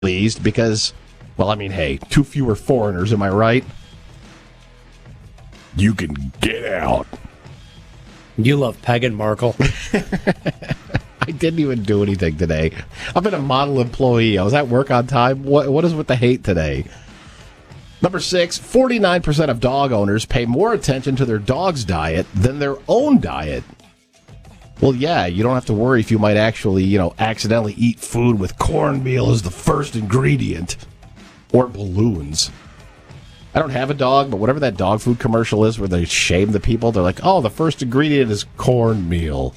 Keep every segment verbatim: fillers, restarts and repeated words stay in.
pleased because, well, I mean, hey, two fewer foreigners, am I right? You can get out. You love Meghan Markle. I didn't even do anything today. I've been a model employee. I was at work on time. What, what is with the hate today? Number six, forty-nine percent of dog owners pay more attention to their dog's diet than their own diet. Well, yeah, you don't have to worry if you might actually, you know, accidentally eat food with cornmeal as the first ingredient. Or balloons. I don't have a dog, but whatever that dog food commercial is where they shame the people, they're like, oh, the first ingredient is cornmeal.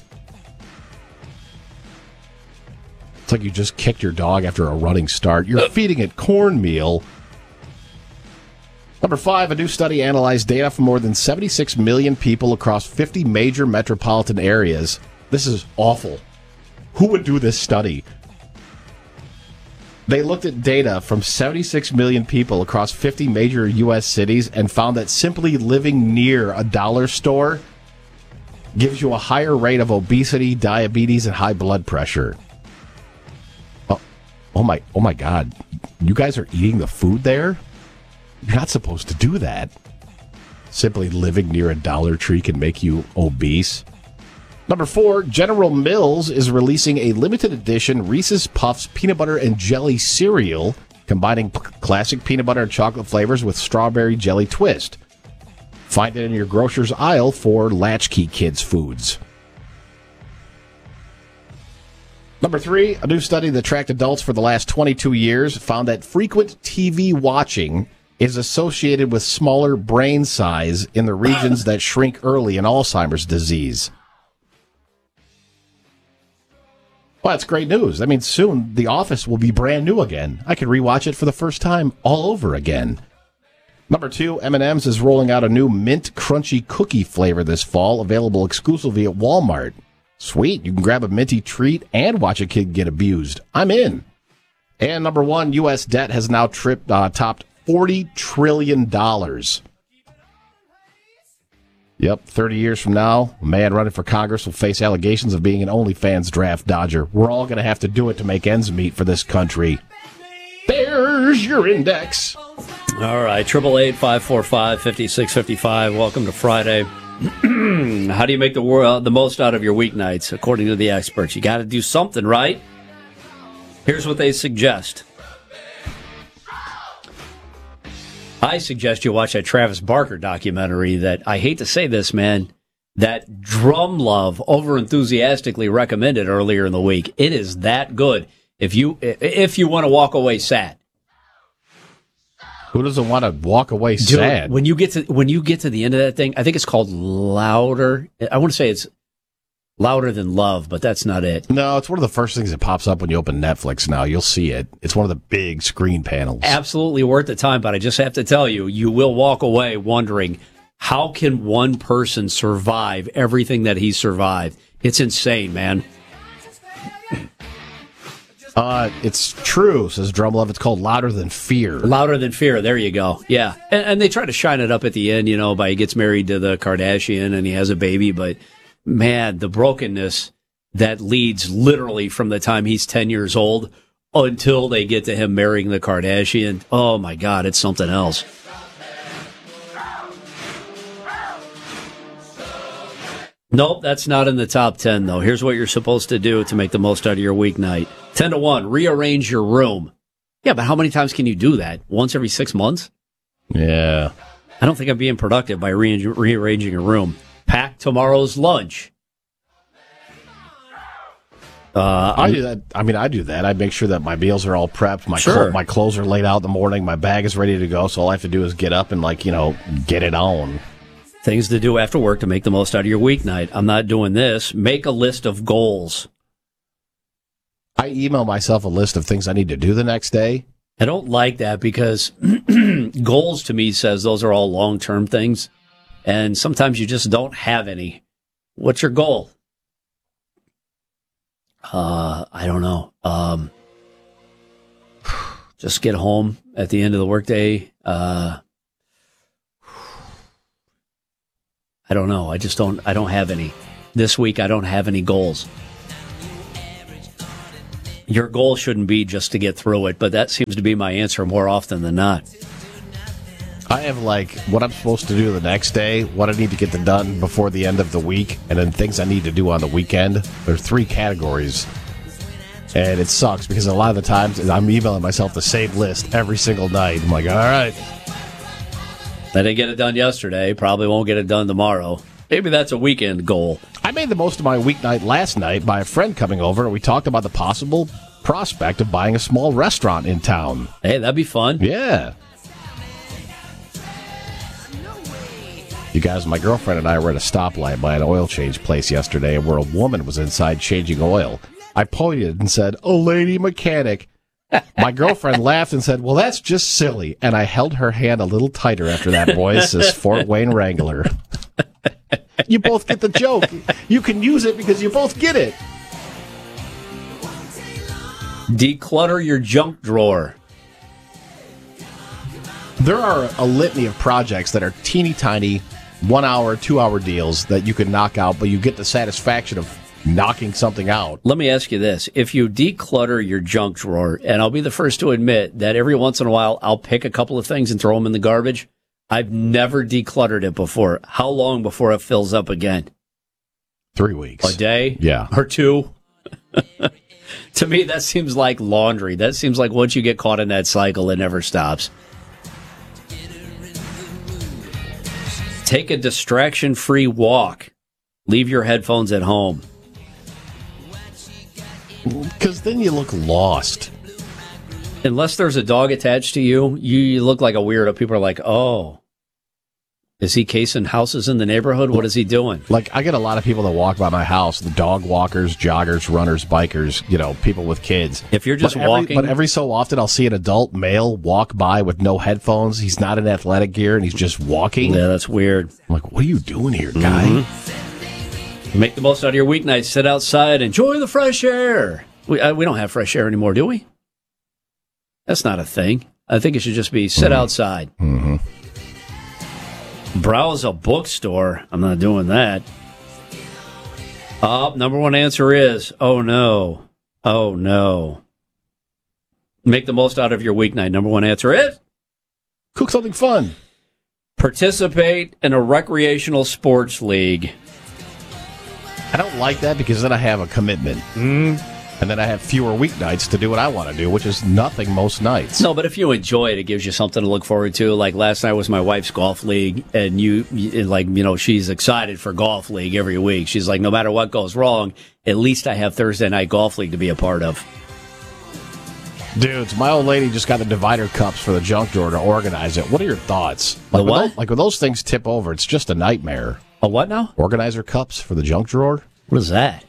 It's like you just kicked your dog after a running start. You're feeding it cornmeal. Number five, a new study analyzed data from more than seventy-six million people across fifty major metropolitan areas. This is awful. Who would do this study? They looked at data from seventy-six million people across fifty major U S cities and found that simply living near a dollar store gives you a higher rate of obesity, diabetes, and high blood pressure. Oh, oh my, oh my God. You guys are eating the food there? You're not supposed to do that. Simply living near a Dollar Tree can make you obese. Number four, General Mills is releasing a limited edition Reese's Puffs peanut butter and jelly cereal, combining p- classic peanut butter and chocolate flavors with strawberry jelly twist. Find it in your grocer's aisle for latchkey kids' foods. Number three, a new study that tracked adults for the last twenty-two years found that frequent T V watching is associated with smaller brain size in the regions that shrink early in Alzheimer's disease. Well, that's great news. That means soon The Office will be brand new again. I can rewatch it for the first time all over again. Number two, M and M's is rolling out a new mint crunchy cookie flavor this fall, available exclusively at Walmart. Sweet, you can grab a minty treat and watch a kid get abused. I'm in. And number one, U S debt has now tripped, uh, topped forty trillion dollars. Yep, thirty years from now, a man running for Congress will face allegations of being an OnlyFans draft dodger. We're all going to have to do it to make ends meet for this country. There's your index. All right, eight eight eight, five four five, five six five five. Welcome to Friday. How do you make the world the most out of your weeknights, according to the experts? You got to do something, right? Here's what they suggest. I suggest you watch that Travis Barker documentary that, I hate to say this, man, that Drum Love over-enthusiastically recommended earlier in the week. It is that good if you if you want to walk away sad. Who doesn't want to walk away Dude, sad? When you get to when you get to the end of that thing, I think it's called Louder. I want to say it's Louder Than Love, but that's not it. No, it's one of the first things that pops up when you open Netflix now. You'll see it. It's one of the big screen panels. Absolutely worth the time, but I just have to tell you, you will walk away wondering, how can one person survive everything that he survived? It's insane, man. Uh, it's true, says Drumlove. It's called Louder Than Fear. Louder Than Fear. There you go. Yeah. And, and they try to shine it up at the end, you know, by he gets married to the Kardashian and he has a baby, but man, the brokenness that leads literally from the time he's ten years old until they get to him marrying the Kardashian. Oh, my God, it's something else. Nope, that's not in the top ten, though. Here's what you're supposed to do to make the most out of your weeknight. ten to one, rearrange your room. Yeah, but how many times can you do that? Once every six months? Yeah. I don't think I'm being productive by re- rearranging a room. Pack tomorrow's lunch. Uh, I do that. I mean, I do that. I make sure that my meals are all prepped. My Sure. clo- my clothes are laid out in the morning. My bag is ready to go. So all I have to do is get up and, like, you know, get it on. Things to do after work to make the most out of your weeknight. I'm not doing this. Make a list of goals. I email myself a list of things I need to do the next day. I don't like that because goals to me says those are all long-term things. And sometimes you just don't have any. What's your goal? Uh, I don't know. Um, just get home at the end of the workday. Uh, I don't know. I just don't, I don't have any. This week, I don't have any goals. Your goal shouldn't be just to get through it, but that seems to be my answer more often than not. I have, like, what I'm supposed to do the next day, what I need to get done before the end of the week, and then things I need to do on the weekend. There's three categories. And it sucks because a lot of the times I'm emailing myself the same list every single night. I'm like, all right. I didn't get it done yesterday. Probably won't get it done tomorrow. Maybe that's a weekend goal. I made the most of my weeknight last night by a friend coming over, and we talked about the possible prospect of buying a small restaurant in town. Hey, that'd be fun. Yeah. You guys, my girlfriend and I were at a stoplight by an oil change place yesterday where a woman was inside changing oil. I pointed and said, "Oh, lady mechanic." My girlfriend laughed and said, "Well, that's just silly." And I held her hand a little tighter after that, boys, says Fort Wayne Wrangler. You both get the joke. You can use it because you both get it. Declutter your junk drawer. There are a litany of projects that are teeny tiny, one hour, two hour deals that you can knock out, but you get the satisfaction of knocking something out. Let me ask you this. If you declutter your junk drawer, and I'll be the first to admit that every once in a while I'll pick a couple of things and throw them in the garbage. I've never decluttered it before. How long before it fills up again? Three weeks. A day? Yeah. Or two? To me, that seems like laundry. That seems like once you get caught in that cycle, it never stops. Take a distraction-free walk. Leave your headphones at home. Because then you look lost. Unless there's a dog attached to you, you look like a weirdo. People are like, oh, is he casing houses in the neighborhood? What is he doing? Like, I get a lot of people that walk by my house, the dog walkers, joggers, runners, bikers, you know, people with kids. If you're just but every, walking... But every so often I'll see an adult male walk by with no headphones. He's not in athletic gear, and he's just walking. Yeah, that's weird. I'm like, what are you doing here, guy? Mm-hmm. Make the most out of your weeknight. Sit outside. Enjoy the fresh air. We, uh, we don't have fresh air anymore, do we? That's not a thing. I think it should just be sit mm-hmm. outside. Mm-hmm. Browse a bookstore. I'm not doing that. Uh, number one answer is, oh, no. Oh, no. Make the most out of your weeknight. Number one answer is? Cook something fun. Participate in a recreational sports league. I don't like that because then I have a commitment. Mm. And then I have fewer weeknights to do what I want to do, which is nothing most nights. No, but if you enjoy it, it gives you something to look forward to. Like last night was my wife's golf league, and you, like, you know, she's excited for golf league every week. She's like, no matter what goes wrong, at least I have Thursday night golf league to be a part of. Dudes, my old lady just got the divider cups for the junk drawer to organize it. What are your thoughts? Like the what? When those, like when those things tip over, it's just a nightmare. A what now? Organizer cups for the junk drawer. What is that?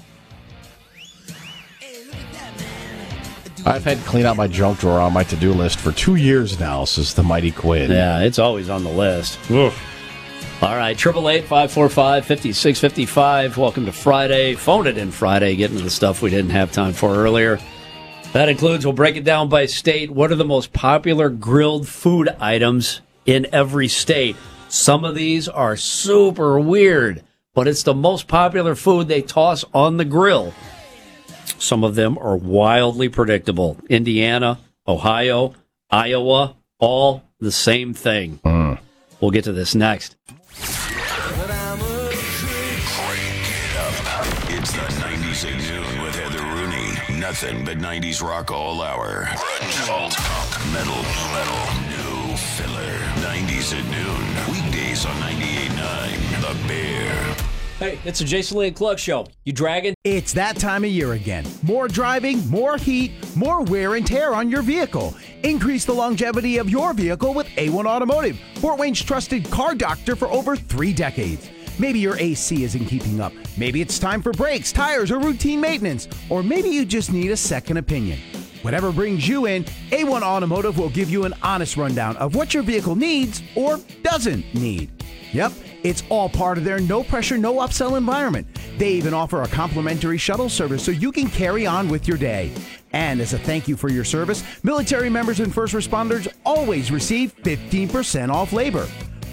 I've had to clean out my junk drawer on my to-do list for two years now, says the mighty Quinn. Yeah, it's always on the list. Oof. All right, eight eight eight, five four five, five six five five. Welcome to Friday. Phone it in Friday, getting to the stuff we didn't have time for earlier. That includes, we'll break it down by state. What are the most popular grilled food items in every state? Some of these are super weird, but it's the most popular food they toss on the grill. Some of them are wildly predictable. Indiana, Ohio, Iowa, all the same thing. Mm. We'll get to this next. It's the nineties at noon with Heather Rooney. Nothing but nineties rock all hour. Old punk, metal, metal, no filler. nineties at noon. Weekdays on ninety-eight point nine. The Bear. Hey, it's a Jason Lee and Clug show. You dragging? It's that time of year again. More driving, more heat, more wear and tear on your vehicle. Increase the longevity of your vehicle with A one Automotive, Fort Wayne's trusted car doctor for over three decades. Maybe your A C isn't keeping up. Maybe it's time for brakes, tires, or routine maintenance. Or maybe you just need a second opinion. Whatever brings you in, A one Automotive will give you an honest rundown of what your vehicle needs or doesn't need. Yep, it's all part of their no-pressure, no-upsell environment. They even offer a complimentary shuttle service so you can carry on with your day. And as a thank you for your service, military members and first responders always receive fifteen percent off labor.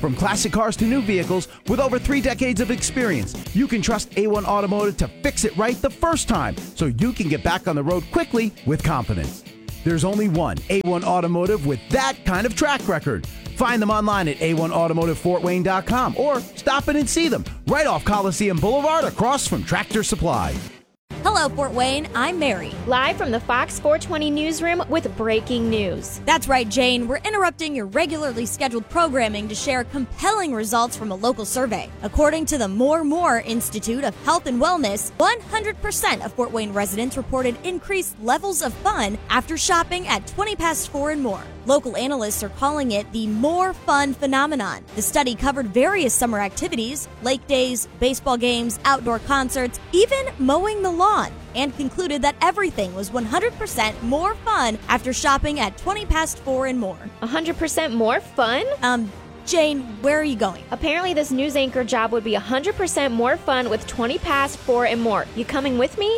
From classic cars to new vehicles, with over three decades of experience, you can trust A one Automotive to fix it right the first time, so you can get back on the road quickly with confidence. There's only one A one Automotive with that kind of track record. Find them online at A one automotive fort wayne dot com or stop in and see them right off Coliseum Boulevard across from Tractor Supply. Hello, Fort Wayne. I'm Mary. Live from the Fox four twenty newsroom with breaking news. That's right, Jane. We're interrupting your regularly scheduled programming to share compelling results from a local survey. According to the More More Institute of Health and Wellness, one hundred percent of Fort Wayne residents reported increased levels of fun after shopping at twenty past four and more. Local analysts are calling it the More Fun phenomenon. The study covered various summer activities, lake days, baseball games, outdoor concerts, even mowing the lawn, and concluded that everything was one hundred percent more fun after shopping at twenty past four and more. one hundred percent more fun? Um, Jane, where are you going? Apparently this news anchor job would be one hundred percent more fun with twenty past four and more. You coming with me?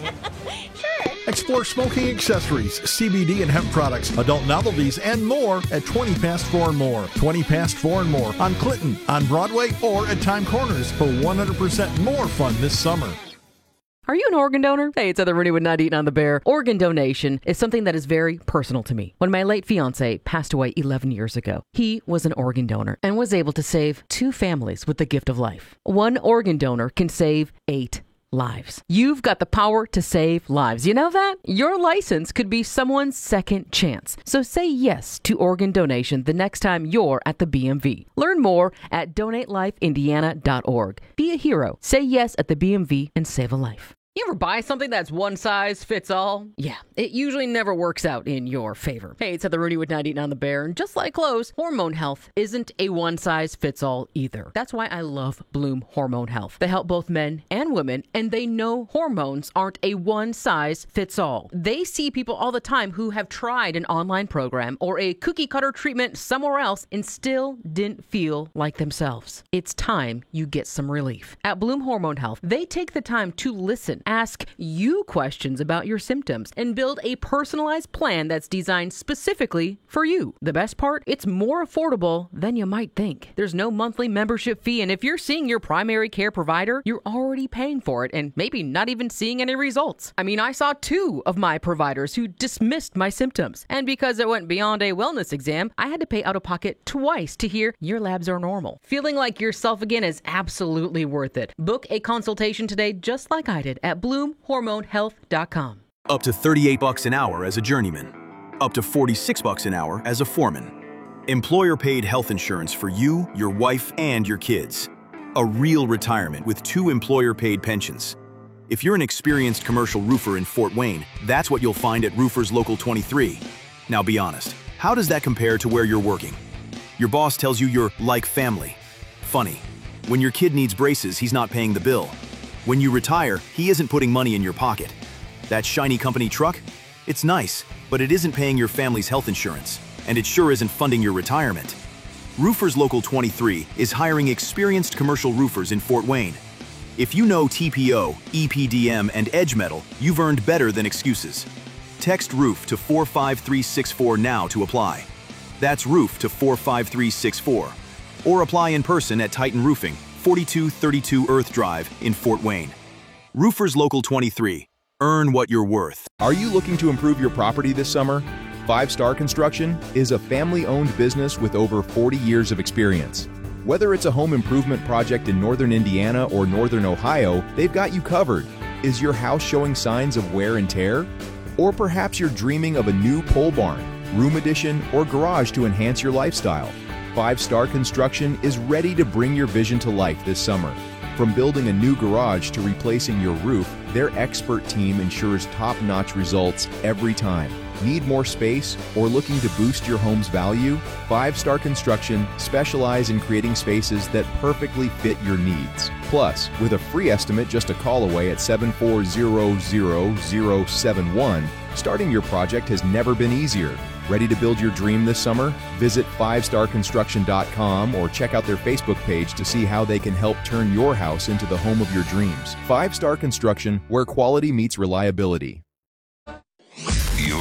Sure. Explore smoking accessories, C B D and hemp products, adult novelties, and more at twenty past four and more. twenty past four and more on Clinton, on Broadway, or at Time Corners for one hundred percent more fun this summer. Are you an organ donor? Hey, it's Heather Rooney with Not Eating on the Bear. Organ donation is something that is very personal to me. When my late fiance passed away eleven years ago, he was an organ donor and was able to save two families with the gift of life. One organ donor can save eight lives. You've got the power to save lives. You know that? Your license could be someone's second chance. So say yes to organ donation the next time you're at the B M V. Learn more at donate life indiana dot org. Be a hero. Say yes at the B M V and save a life. You ever buy something that's one size fits all? Yeah, it usually never works out in your favor. Hey, it's Heather Rooney with Not Eating on the Bear, and just like clothes, hormone health isn't a one size fits all either. That's why I love Bloom Hormone Health. They help both men and women, and they know hormones aren't a one size fits all. They see people all the time who have tried an online program or a cookie cutter treatment somewhere else and still didn't feel like themselves. It's time you get some relief. At Bloom Hormone Health, they take the time to listen, ask you questions about your symptoms, and build a personalized plan that's designed specifically for you. The best part? It's more affordable than you might think. There's no monthly membership fee, and if you're seeing your primary care provider, you're already paying for it and maybe not even seeing any results. I mean, I saw two of my providers who dismissed my symptoms, and because it went beyond a wellness exam, I had to pay out of pocket twice to hear your labs are normal. Feeling like yourself again is absolutely worth it. Book a consultation today just like I did at bloom hormone health dot com. Up to thirty-eight bucks an hour as a journeyman. Up to forty-six bucks an hour as a foreman. Employer-paid health insurance for you, your wife, and your kids. A real retirement with two employer-paid pensions. If you're an experienced commercial roofer in Fort Wayne, that's what you'll find at Roofers Local twenty-three. Now be honest, how does that compare to where you're working? Your boss tells you you're like family. Funny. When your kid needs braces, he's not paying the bill. When you retire, he isn't putting money in your pocket. That shiny company truck? It's nice, but it isn't paying your family's health insurance, and it sure isn't funding your retirement. Roofers Local twenty-three is hiring experienced commercial roofers in Fort Wayne. If you know T P O, E P D M, and Edge Metal, you've earned better than excuses. Text ROOF to four five three six four now to apply. That's ROOF to four five three six four. Or apply in person at Titan Roofing, forty-two thirty-two Earth Drive in Fort Wayne. Roofers Local twenty-three. Earn what you're worth. Are you looking to improve your property this summer? Five Star Construction is a family-owned business with over forty years of experience. Whether it's a home improvement project in northern Indiana or northern Ohio, they've got you covered. Is your house showing signs of wear and tear? Or perhaps you're dreaming of a new pole barn, room addition, or garage to enhance your lifestyle. Five Star Construction is ready to bring your vision to life this summer. From building a new garage to replacing your roof, their expert team ensures top-notch results every time. Need more space or looking to boost your home's value? Five Star Construction specialize in creating spaces that perfectly fit your needs. Plus, with a free estimate just a call away at seven four zero zero zero seven one, starting your project has never been easier. Ready to build your dream this summer? Visit five star construction dot com or check out their Facebook page to see how they can help turn your house into the home of your dreams. Five Star Construction, where quality meets reliability. You're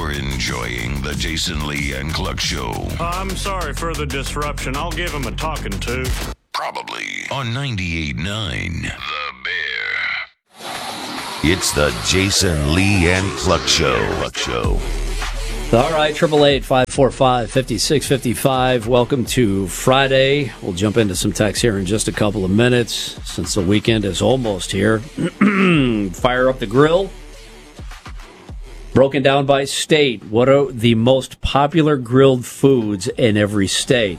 You're enjoying the Jason Lee and Cluck Show. I'm sorry for the disruption. I'll give him a talking to. Probably on ninety-eight point nine The Bear. It's the Jason Lee and Cluck Show. Cluck Show. All right, eight eight eight, five four five, five six five five. Welcome to Friday. We'll jump into some texts here in just a couple of minutes since the weekend is almost here. Fire up the grill. Broken down by state. What are the most popular grilled foods in every state?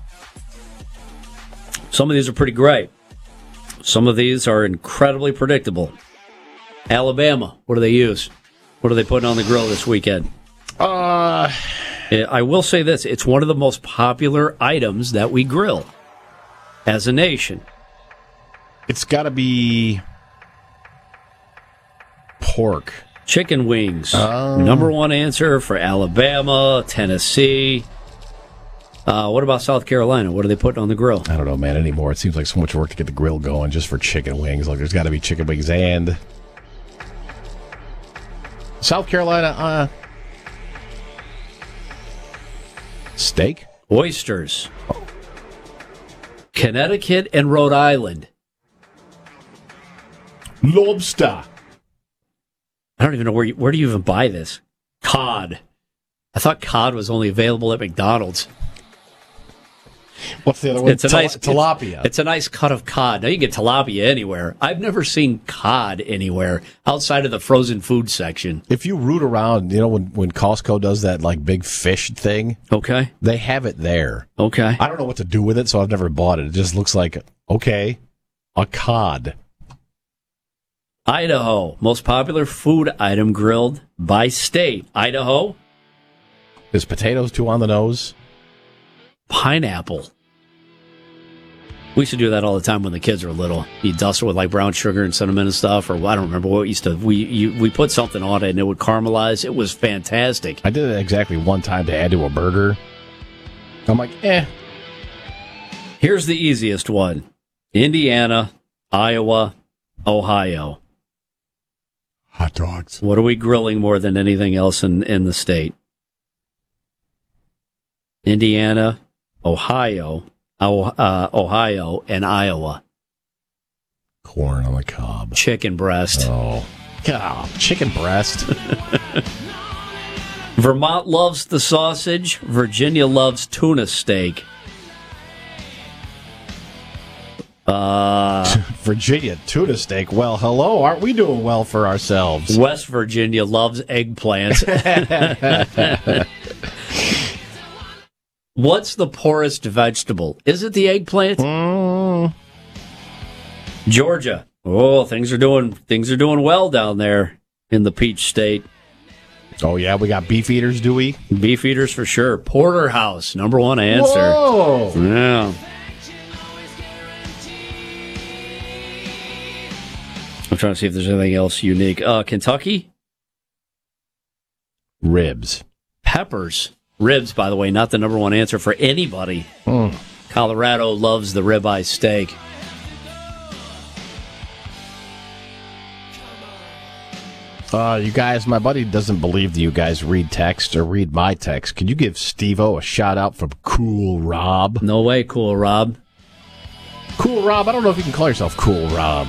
Some of these are pretty great. Some of these are incredibly predictable. Alabama, what do they use? What are they putting on the grill this weekend? Uh, I will say this. It's one of the most popular items that we grill as a nation. It's got to be pork. Chicken wings. Oh. Number one answer for Alabama, Tennessee. Uh, what about South Carolina? What are they putting on the grill? I don't know, man, anymore. It seems like so much work to get the grill going just for chicken wings. Like, there's got to be chicken wings and... South Carolina, uh... steak? Oysters. Connecticut and Rhode Island. Lobster. I don't even know where you, where do you even buy this? Cod. I thought cod was only available at McDonald's. What's the other one? It's a Til- nice tilapia. It's, it's a nice cut of cod. Now you can get tilapia anywhere. I've never seen cod anywhere outside of the frozen food section. If you root around, you know, when, when Costco does that, like, big fish thing, okay, they have it there. Okay. I don't know what to do with it, so I've never bought it. It just looks like, okay, a cod. Idaho, most popular food item grilled by state. Idaho. Is potatoes too on the nose? Pineapple. We used to do that all the time when the kids were little. You dust it with like brown sugar and cinnamon and stuff, or I don't remember what we used to. We you, we put something on it and it would caramelize. It was fantastic. I did it exactly one time to add to a burger. I'm like, eh. Here's the easiest one: Indiana, Iowa, Ohio. Hot dogs. What are we grilling more than anything else in, in the state? Indiana, Ohio, uh, Ohio, and Iowa. Corn on the cob. Chicken breast. Oh, God, chicken breast. Vermont loves the sausage. Virginia loves tuna steak. Uh, Virginia tuna steak. Well, hello. Aren't we doing well for ourselves? West Virginia loves eggplants. What's the poorest vegetable? Is it the eggplant? Mm. Georgia. Oh, things are doing things are doing well down there in the Peach State. Oh yeah, we got beef eaters, do we? Beef eaters for sure. Porterhouse, number one answer. Whoa. Yeah. I'm trying to see if there's anything else unique. Uh, Kentucky? Ribs. Peppers. Ribs, by the way, not the number one answer for anybody. Mm. Colorado loves the ribeye steak. Uh, you guys, my buddy doesn't believe that you guys read text or read my text. Could you give Steve-O a shout out from Cool Rob? No way, Cool Rob. Cool Rob, I don't know if you can call yourself Cool Rob.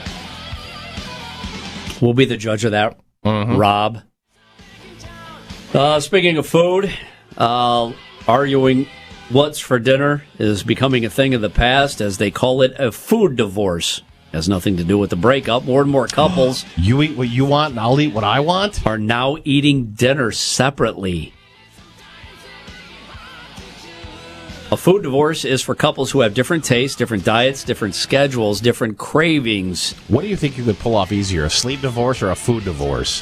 We'll be the judge of that, mm-hmm. Rob. Uh, speaking of food, uh, arguing what's for dinner is becoming a thing of the past, as they call it a food divorce. Has nothing to do with the breakup. More and more couples you eat what you want and I'll eat what I want are now eating dinner separately. A food divorce is for couples who have different tastes, different diets, different schedules, different cravings. What do you think you could pull off easier, a sleep divorce or a food divorce?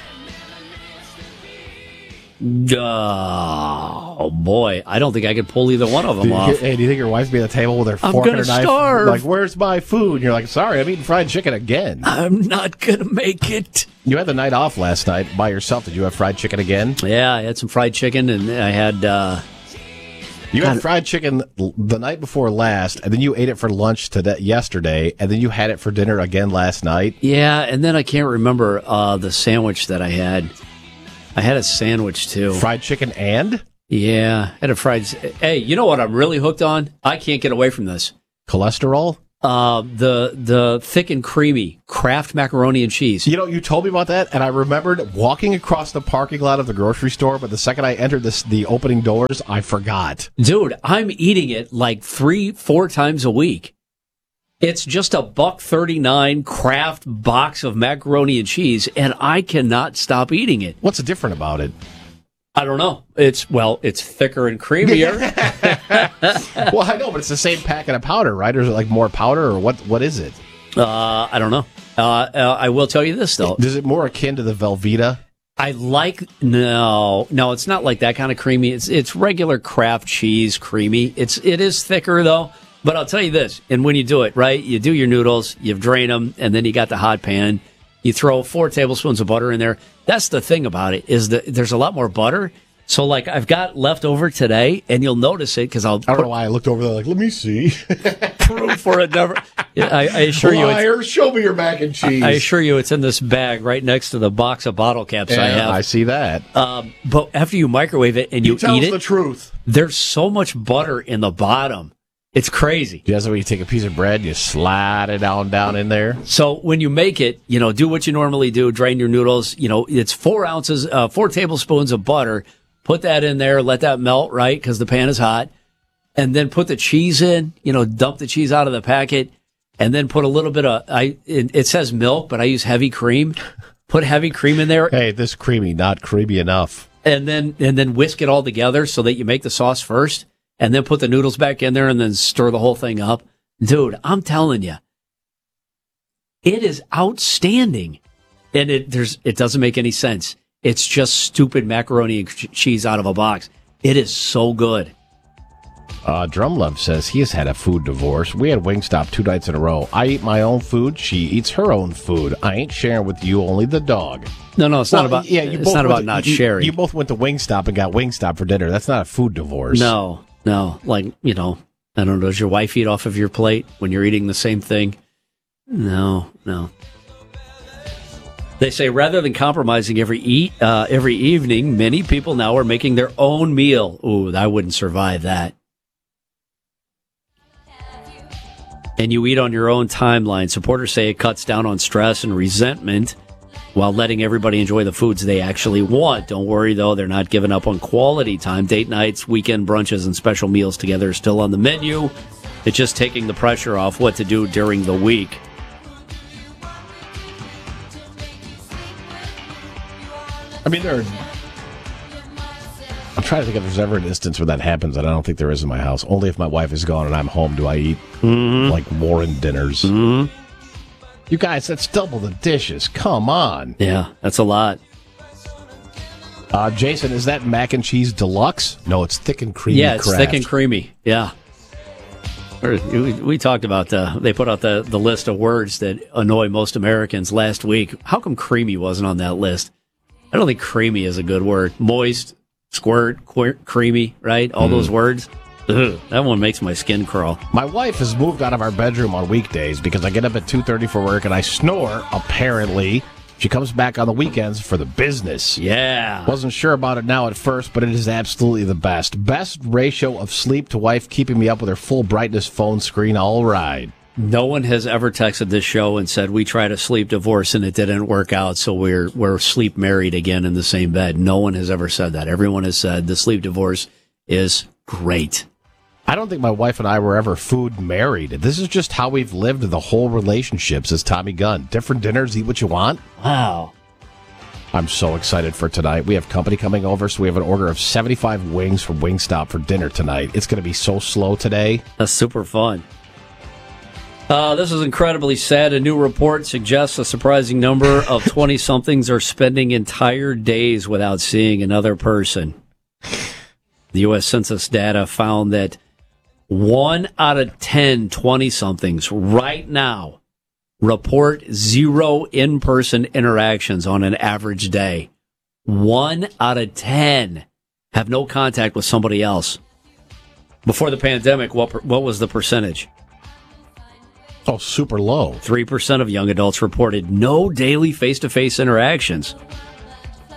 Oh, boy. I don't think I could pull either one of them do you, off. Hey, do you think your wife'd be at the table with her I'm fork gonna and her knife? starve. Like, where's my food? And you're like, sorry, I'm eating fried chicken again. I'm not going to make it. You had the night off last night by yourself. Did you have fried chicken again? Yeah, I had some fried chicken, and I had... Uh, you had fried chicken the night before last, and then you ate it for lunch today, yesterday, and then you had it for dinner again last night? Yeah, and then I can't remember uh, the sandwich that I had. I had a sandwich, too. Fried chicken and? Yeah, I had a fried... Hey, you know what I'm really hooked on? I can't get away from this. Cholesterol? Uh, the the thick and creamy Kraft macaroni and cheese. You know, you told me about that, and I remembered walking across the parking lot of the grocery store, but the second I entered this, the opening doors, I forgot. Dude, I'm eating it like three, four times a week. It's just a buck thirty-nine Kraft box of macaroni and cheese, and I cannot stop eating it. What's different about it? I don't know. It's, well, it's thicker and creamier. Well, I know, but it's the same packet of powder, right? Or is it like more powder, or what? What is it? Uh, I don't know. Uh, uh, I will tell you this, though. Is it more akin to the Velveeta? I like, no, no, it's not like that kind of creamy. It's it's regular Kraft cheese creamy. It's it is thicker though. But I'll tell you this, and when you do it right, you do your noodles, you drain them, and then you got the hot pan. You throw four tablespoons of butter in there. That's the thing about it, is that there's a lot more butter. So, like, I've got leftover today, and you'll notice it because I'll. I don't know why I looked over there like, let me see. Proof for it never. I, I assure you, Liar, show me your mac and cheese. I assure you, it's in this bag right next to the box of bottle caps yeah, I have. I see that. Um, but after you microwave it and you he tells eat it, the truth. There's so much butter in the bottom. It's crazy. That's when you take a piece of bread, you slide it down down in there. So when you make it, you know, do what you normally do. Drain your noodles. You know, it's four ounces, uh, four tablespoons of butter. Put that in there. Let that melt, right? Because the pan is hot. And then put the cheese in. You know, dump the cheese out of the packet. And then put a little bit of, I. It, it says milk, but I use heavy cream. Put heavy cream in there. Hey, this creamy, not creamy enough. And then and then whisk it all together so that you make the sauce first. And then put the noodles back in there and then stir the whole thing up. Dude, I'm telling you, it is outstanding. And it there's it doesn't make any sense. It's just stupid macaroni and cheese out of a box. It is so good. Uh, Drumlove says he has had a food divorce. We had Wingstop two nights in a row. I eat my own food. She eats her own food. I ain't sharing with you, only the dog. No, no, it's well, not about. Yeah, you it's both not about to, not you, sharing. You both went to Wingstop and got Wingstop for dinner. That's not a food divorce. No, no. Like, you know, I don't know. Does your wife eat off of your plate when you're eating the same thing? No, no. They say rather than compromising every eat uh, every evening, many people now are making their own meal. Ooh, I wouldn't survive that. And you eat on your own timeline. Supporters say it cuts down on stress and resentment while letting everybody enjoy the foods they actually want. Don't worry, though, they're not giving up on quality time. Date nights, weekend brunches, and special meals together are still on the menu. It's just taking the pressure off what to do during the week. I mean, there are... I'm trying to think if there's ever an instance where that happens, and I don't think there is in my house. Only if my wife is gone and I'm home do I eat, mm-hmm. like, Warren dinners. Mm-hmm. You guys, that's double the dishes. Come on. Yeah, that's a lot. Uh, Jason, is that mac and cheese deluxe? No, it's thick and creamy. Yeah, it's Kraft. thick and creamy. Yeah. We, we talked about, the, they put out the, the list of words that annoy most Americans last week. How come creamy wasn't on that list? I don't think creamy is a good word. Moist, squirt, quir- creamy, right? All mm. those words. Ugh, that one makes my skin crawl. My wife has moved out of our bedroom on weekdays because I get up at two thirty for work and I snore, apparently. She comes back on the weekends for the business. Yeah. Wasn't sure about it now at first, but it is absolutely the best. Best ratio of sleep to wife keeping me up with her full brightness phone screen all right. No one has ever texted this show and said, we tried a sleep divorce and it didn't work out, so we're we're sleep married again in the same bed. No one has ever said that. Everyone has said the sleep divorce is great. I don't think my wife and I were ever food married. This is just how we've lived the whole relationship, says Tommy Gunn. Different dinners, eat what you want. Wow. I'm so excited for tonight. We have company coming over, so we have an order of seventy-five wings from Wingstop for dinner tonight. It's going to be so slow today. That's super fun. Uh, this is incredibly sad. A new report suggests a surprising number of twenty-somethings are spending entire days without seeing another person. The U S Census data found that one out of ten twenty-somethings right now report zero in-person interactions on an average day. One out of ten have no contact with somebody else. Before the pandemic, what what was the percentage? Oh, super low. three percent of young adults reported no daily face-to-face interactions.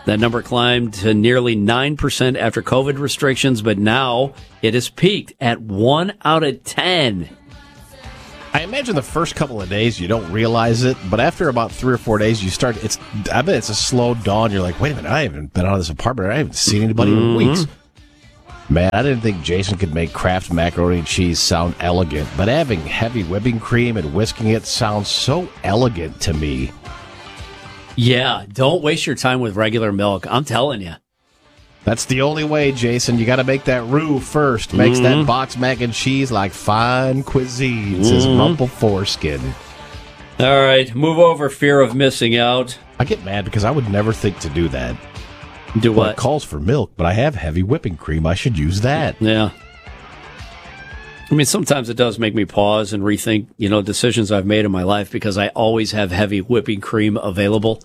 That number climbed to nearly nine percent after COVID restrictions, but now it has peaked at one out of ten. I imagine the first couple of days you don't realize it, but after about three or four days you start, it's, I bet it's a slow dawn. You're like, wait a minute, I haven't been out of this apartment. I haven't seen anybody Mm-hmm. in weeks. Man, I didn't think Jason could make Kraft macaroni and cheese sound elegant, but having heavy whipping cream and whisking it sounds so elegant to me. Yeah, don't waste your time with regular milk. I'm telling you. That's the only way, Jason. You got to make that roux first. Makes Mm-hmm. that box mac and cheese like fine cuisine, says Mm-hmm. Rumple Foreskin. All right, move over fear of missing out. I get mad because I would never think to do that. Do Well, what? it calls for milk, but I have heavy whipping cream. I should use that. Yeah. I mean, sometimes it does make me pause and rethink, you know, decisions I've made in my life because I always have heavy whipping cream available.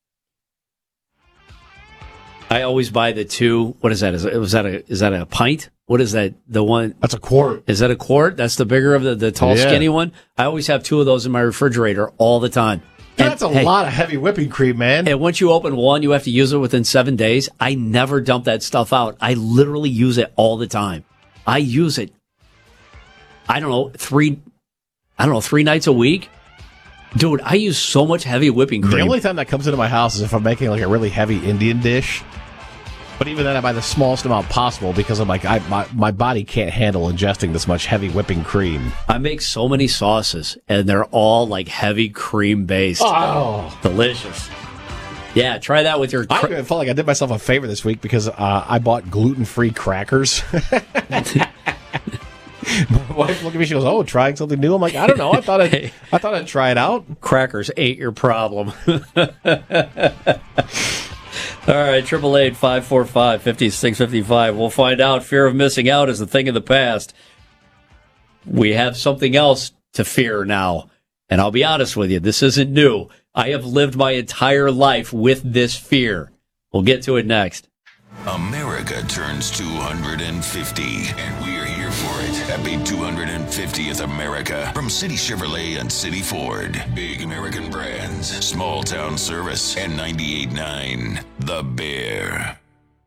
I always buy the two. What is that? Is, was that a is that a pint? What is that? The one? That's a quart. Is that a quart? That's the bigger of the, the tall, Yeah. skinny one. I always have two of those in my refrigerator all the time. And, That's a hey, lot of heavy whipping cream, man. And once you open one, you have to use it within seven days. I never dump that stuff out. I literally use it all the time. I use it. I don't know three. I don't know three nights a week. Dude, I use so much heavy whipping cream. The only time that comes into my house is if I'm making like a really heavy Indian dish. But even then, I buy the smallest amount possible because I'm like, I, my, my body can't handle ingesting this much heavy whipping cream. I make so many sauces, and they're all like heavy cream based. Oh, delicious! Yeah, try that with your. I Cra- felt like I did myself a favor this week because uh, I bought gluten-free crackers. My wife looked at me. She goes, "Oh, trying something new." I'm like, "I don't know. I thought I'd, Hey. I thought I'd try it out." Crackers ain't your problem. All right, triple eight five four five fifty six fifty five. We'll find out. Fear of missing out is a thing of the past. We have something else to fear now, and I'll be honest with you, this isn't new. I have lived my entire life with this fear. We'll get to it next. America turns two hundred fifty, and we're here for it. Happy two hundred fiftieth America from City Chevrolet and City Ford. Big American brands, small town service, and ninety-eight point nine The Bear.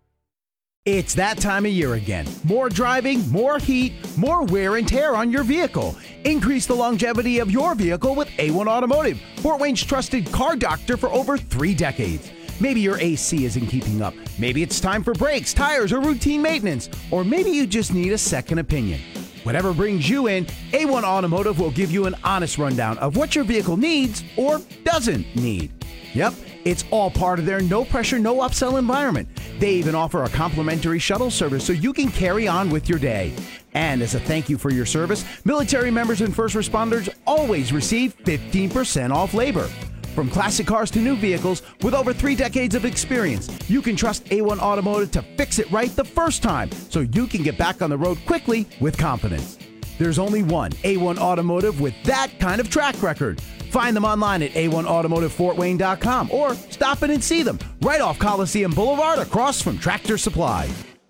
It's that time of year again. More driving, more heat, more wear and tear on your vehicle. Increase the longevity of your vehicle with A one Automotive, Fort Wayne's trusted car doctor for over three decades. Maybe your A C isn't keeping up. Maybe it's time for brakes, tires, or routine maintenance. Or maybe you just need a second opinion. Whatever brings you in, A one Automotive will give you an honest rundown of what your vehicle needs or doesn't need. Yep, it's all part of their no-pressure, no-upsell environment. They even offer a complimentary shuttle service so you can carry on with your day. And as a thank you for your service, military members and first responders always receive fifteen percent off labor. From classic cars to new vehicles, with over three decades of experience, you can trust A one Automotive to fix it right the first time so you can get back on the road quickly with confidence. There's only one A one Automotive with that kind of track record. Find them online at A one automotive fort wayne dot com or stop in and see them right off Coliseum Boulevard across from Tractor Supply.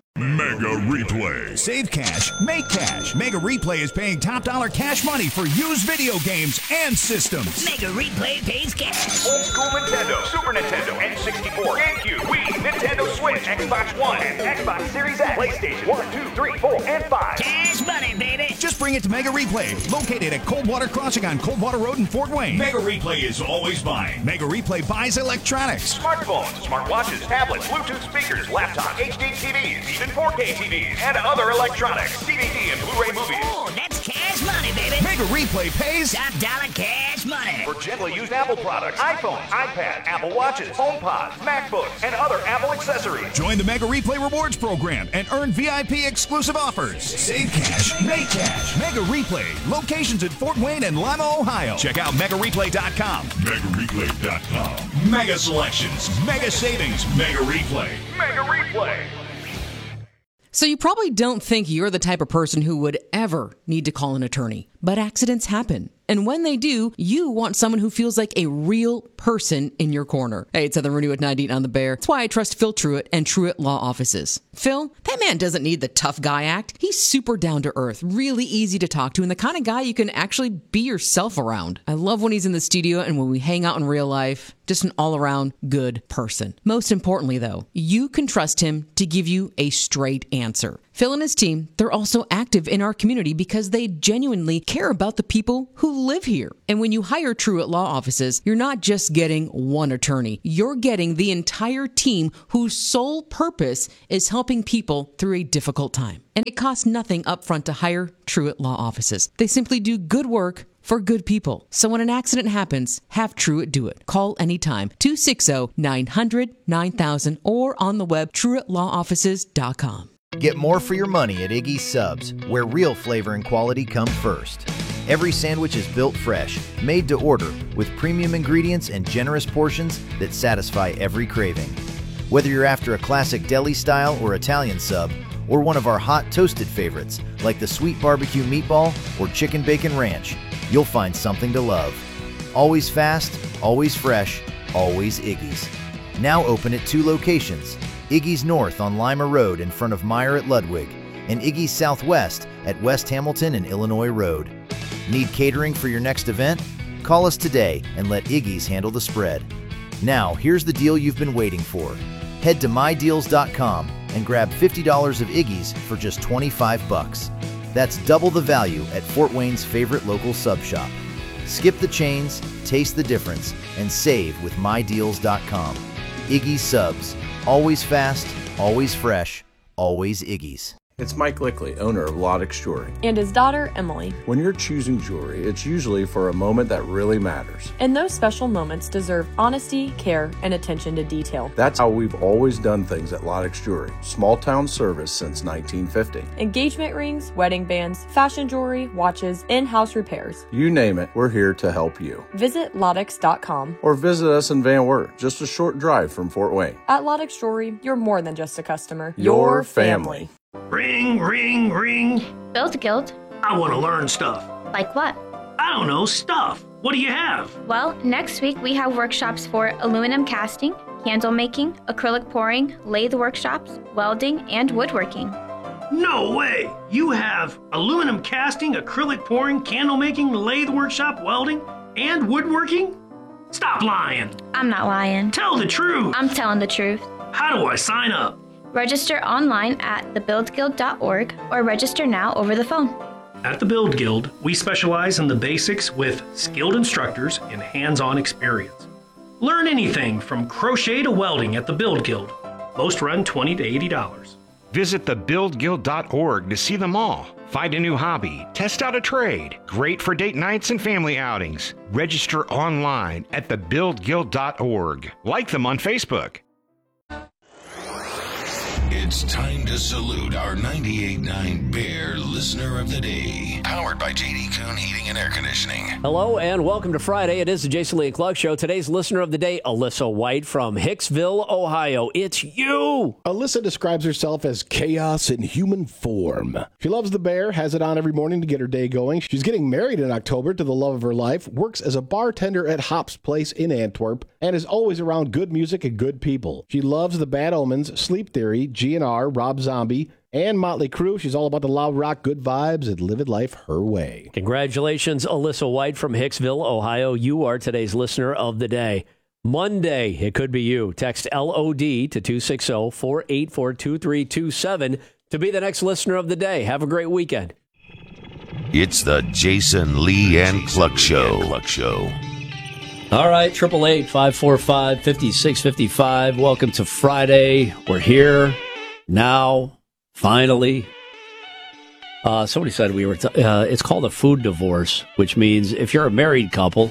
Mega Replay. Save cash, make cash. Mega Replay is paying top dollar cash money for used video games and systems. Mega Replay pays cash. Old school Nintendo, Super Nintendo, N sixty-four, GameCube, Wii, Nintendo Switch, Xbox One, and Xbox Series X, PlayStation one, two, three, four, and five. Cash money, baby. Just bring it to Mega Replay, located at Coldwater Crossing on Coldwater Road in Fort Wayne. Mega Replay is always buying. Mega Replay buys electronics, Smartphones, smartwatches, tablets, Bluetooth speakers, laptops, H D T Vs, even four K T Vs, and other electronics, D V D and Blu-ray movies. Oh, that's cash money, baby. Mega Replay pays top dollar cash money. For gently used Apple products, iPhones, iPad, Apple Watches, HomePods, MacBooks, and other Apple accessories. Join the Mega Replay Rewards program and earn V I P exclusive offers. Save cash, make cash. Mega Replay, locations in Fort Wayne and Lima, Ohio. Check out mega replay dot com. Mega Replay dot com. Mega selections, mega savings, Mega Replay. Mega Replay. So you probably don't think you're the type of person who would ever need to call an attorney, but accidents happen. And when they do, you want someone who feels like a real person in your corner. Hey, it's Heather Rooney with ninety-eight on the Bear. That's why I trust Phil Truitt and Truitt Law Offices. Phil, that man doesn't need the tough guy act. He's super down to earth, really easy to talk to, and the kind of guy you can actually be yourself around. I love when he's in the studio and when we hang out in real life. just an all-around good person. Most importantly, though, you can trust him to give you a straight answer. Phil and his team, they're also active in our community because they genuinely care about the people who live here. And when you hire Truett Law Offices, you're not just getting one attorney. You're getting the entire team whose sole purpose is helping people through a difficult time. And it costs nothing upfront to hire Truett Law Offices. They simply do good work for good people. So when an accident happens, have Truett do it. Call anytime, two six zero, nine hundred, nine thousand, or on the web, truett law offices dot com. Get more for your money at Iggy's Subs, where real flavor and quality come first. Every sandwich is built fresh, made to order, with premium ingredients and generous portions that satisfy every craving. Whether you're after a classic deli style or Italian sub, or one of our hot toasted favorites, like the sweet barbecue meatball or chicken bacon ranch, you'll find something to love. Always fast, always fresh, always Iggy's. Now open at two locations, Iggy's North on Lima Road in front of Meyer at Ludwig, and Iggy's Southwest at West Hamilton and Illinois Road. Need catering for your next event? Call us today and let Iggy's handle the spread. Now, here's the deal you've been waiting for. Head to my deals dot com and grab fifty dollars of Iggy's for just twenty-five bucks. That's double the value at Fort Wayne's favorite local sub shop. Skip the chains, taste the difference, and save with my deals dot com. Iggy's Subs. Always fast, always fresh, always Iggy's. It's Mike Lickley, owner of Lodex Jewelry. And his daughter, Emily. When you're choosing jewelry, it's usually for a moment that really matters. And those special moments deserve honesty, care, and attention to detail. That's how we've always done things at Lodex Jewelry. Small town service since nineteen fifty. Engagement rings, wedding bands, fashion jewelry, watches, in-house repairs. You name it, we're here to help you. Visit Lodex dot com. Or visit us in Van Wert, just a short drive from Fort Wayne. At Lodex Jewelry, you're more than just a customer. Your, Your family. family. Ring, ring, ring. Build Guild. I want to learn stuff. Like what? I don't know, stuff. What do you have? Well, next week we have workshops for aluminum casting, candle making, acrylic pouring, lathe workshops, welding, and woodworking. No way! You have aluminum casting, acrylic pouring, candle making, lathe workshop, welding, and woodworking? Stop lying. I'm not lying. Tell the truth. I'm telling the truth. How do I sign up? Register online at the build guild dot org or register now over the phone. At the Build Guild, we specialize in the basics with skilled instructors and hands-on experience. Learn anything from crochet to welding at the Build Guild. Most run twenty to eighty dollars. Visit the build guild dot org to see them all. Find a new hobby, test out a trade. Great for date nights and family outings. Register online at the build guild dot org. Like them on Facebook. It's time to salute our ninety-eight point nine Bear Listener of the Day. Powered by J D Kuhn Heating and Air Conditioning. Hello and welcome to Friday. It is the Jason Lee and Clark Show. Today's Listener of the Day, Alyssa White from Hicksville, Ohio. It's you! Alyssa describes herself as chaos in human form. She loves the bear, has it on every morning to get her day going. She's getting married in October to the love of her life, works as a bartender at Hop's Place in Antwerp, and is always around good music and good people. She loves the Bad Omens, Sleep Theory, G N R, Rob Zombie, and Motley Crue. She's all about the loud rock, good vibes, and living life her way. Congratulations, Alyssa White from Hicksville, Ohio. You are today's Listener of the Day. Monday, it could be you. Text L O D to two six zero, four eight four, two three two seven to be the next Listener of the Day. Have a great weekend. It's the Jason Lee and Cluck Show. Cluck Show. All right, eight eight eight, five four five, five six five five. Welcome to Friday. We're here now, finally. Uh, somebody said we were. T- uh, it's called a food divorce, which means if you're a married couple,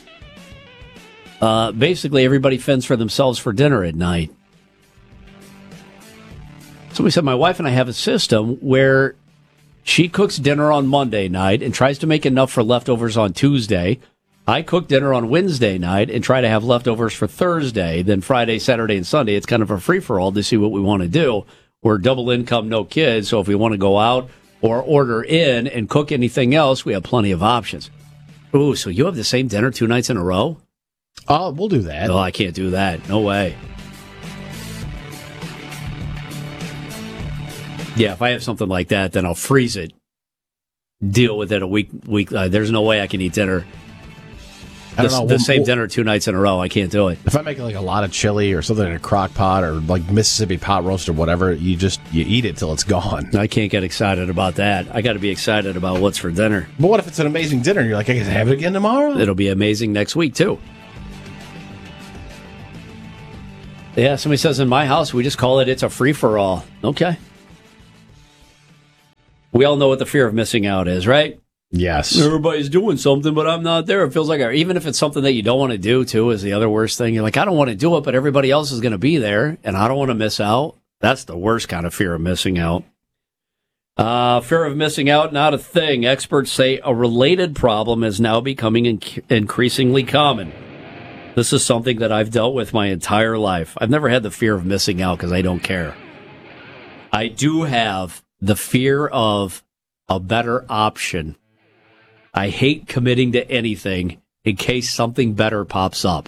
uh, basically everybody fends for themselves for dinner at night. Somebody said my wife and I have a system where she cooks dinner on Monday night and tries to make enough for leftovers on Tuesday. I cook dinner on Wednesday night and try to have leftovers for Thursday. Then Friday, Saturday, and Sunday, it's kind of a free-for-all to see what we want to do. We're double income, no kids, so if we want to go out or order in and cook anything else, we have plenty of options. Ooh, so you have the same dinner two nights in a row? Oh, we'll do that. Oh, I can't do that. No way. Yeah, if I have something like that, then I'll freeze it. Deal with it a week. Week. Uh, there's no way I can eat dinner I don't the, know, the we'll- same we'll- dinner two nights in a row. I can't do it. If I make like a lot of chili or something in a crock pot or like Mississippi pot roast or whatever, you just you eat it till it's gone. I can't get excited about that. I got to be excited about what's for dinner. But what if it's an amazing dinner and you're like, I can have it again tomorrow? It'll be amazing next week, too. Yeah, somebody says in my house, we just call it it's a free-for-all. Okay. We all know what the fear of missing out is, right? Yes. Everybody's doing something, but I'm not there. It feels like, I, even if it's something that you don't want to do, too, is the other worst thing. You're like, I don't want to do it, but everybody else is going to be there, and I don't want to miss out. That's the worst kind of fear of missing out. Uh, fear of missing out, not a thing. Experts say a related problem is now becoming inc- increasingly common. This is something that I've dealt with my entire life. I've never had the fear of missing out because I don't care. I do have the fear of a better option. I hate committing to anything in case something better pops up.